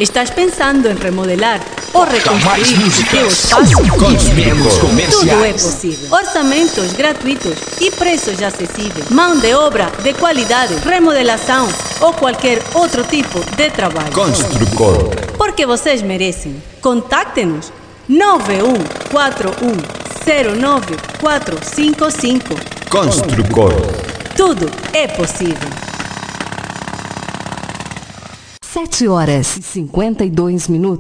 Estás pensando em remodelar ou reconstruir o teu espaço? Construcor Comerciais. Tudo é possível. Orçamentos gratuitos e preços acessíveis. Mão de obra de qualidade, remodelação ou qualquer outro tipo de trabalho. Construcor. Porque vocês merecem. Contacte-nos 9141095455. Construcor. Tudo é possível. 7 horas e 52 minutos.